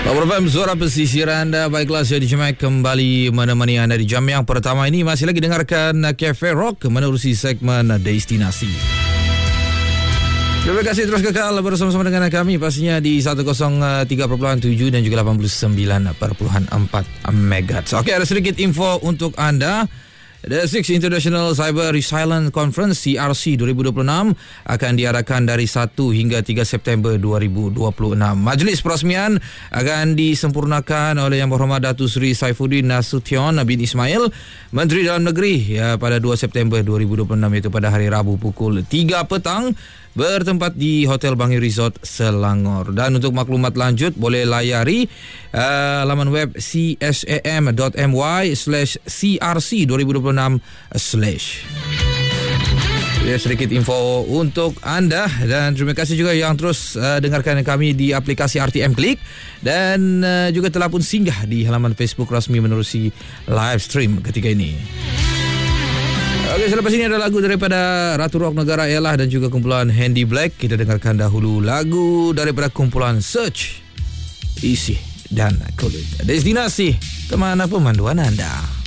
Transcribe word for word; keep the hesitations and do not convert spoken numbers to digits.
Program Suara Pesisir anda. Baiklah, saya Dijemek kembali menemani anda di jam yang pertama ini. Masih lagi dengarkan Cafe Rock menerusi segmen Destinasi. Terima kasih terus kekal bersama-sama dengan kami pastinya di seratus tiga perpuluhan tujuh dan juga lapan puluh sembilan perpuluhan empat megahertz. Okey, ada sedikit info untuk anda. The Sixth International Cyber Resilience Conference C R C dua ribu dua puluh enam akan diadakan dari satu hingga tiga September dua ribu dua puluh enam. Majlis perasmian akan disempurnakan oleh Yang Berhormat Datuk Seri Saifuddin Nasution bin Ismail, Menteri Dalam Negeri, ya, pada dua September dua ribu dua puluh enam, iaitu pada hari Rabu pukul tiga petang, bertempat di Hotel Bangi Resort Selangor. Dan untuk maklumat lanjut boleh layari uh, laman web csam.my slash crc dua ribu dua puluh enam slash. Ya, sedikit info untuk anda dan terima kasih juga yang terus uh, dengarkan kami di aplikasi R T M Klik dan uh, juga telah pun singgah di halaman Facebook rasmi menerusi live stream ketika ini. Okey, selepas ini ada lagu daripada Ratu Rock Negara Ella dan juga kumpulan Handy Black. Kita dengarkan dahulu lagu daripada kumpulan Search, Isi dan Kulit. Destinasi, kemana pemanduan anda?